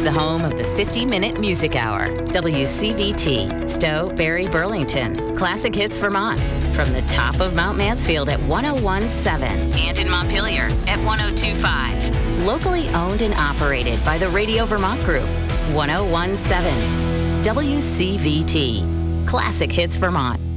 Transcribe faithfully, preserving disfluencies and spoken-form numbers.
is the home of the fifty-minute Music Hour. W C V T, Stowe, Barrie, Burlington. Classic Hits Vermont. From the top of Mount Mansfield at one oh one point seven and in Montpelier at one oh two point five. Locally owned and operated by the Radio Vermont Group. one oh one point seven. W C V T. Classic Hits Vermont.